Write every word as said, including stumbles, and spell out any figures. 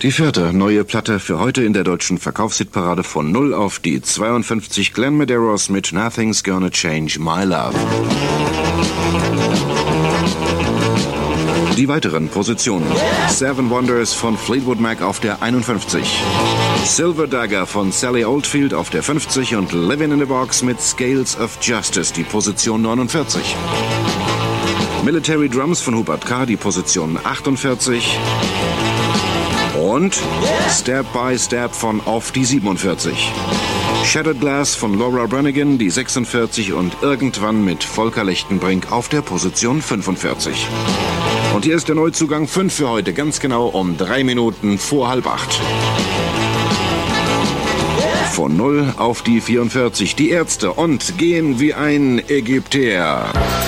Die vierte neue Platte für heute in der deutschen Verkaufshitparade von null auf die zweiundfünfzig. Glenn Medeiros mit Nothing's Gonna Change My Love. Die weiteren Positionen: Seven Wonders von Fleetwood Mac auf der einundfünfzig, Silver Dagger von Sally Oldfield auf der fünfzig und Living in the Box mit Scales of Justice, die Position neunundvierzig. Military Drums von Hubert K., die Position achtundvierzig. Und Step by Step von Off, die siebenundvierzig. Shattered Glass von Laura Branigan, die sechsundvierzig und Irgendwann mit Volker Lechtenbrink auf der Position fünfundvierzig. Und hier ist der Neuzugang fünf für heute, ganz genau um drei Minuten vor halb acht. Von null auf die vierundvierzig, die Ärzte und Gehen wie ein Ägypter.